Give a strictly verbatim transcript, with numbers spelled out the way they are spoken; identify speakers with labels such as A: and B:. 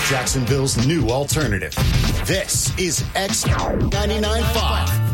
A: Jacksonville's new alternative. This is X ninety-nine point five.